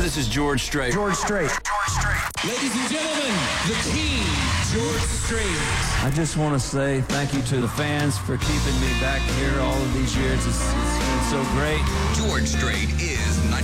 This is George Strait. George Strait. Ladies and gentlemen, the King, George Strait. I just want to say thank you to the fans for keeping me back here all of these years. It's been so great. George Strait is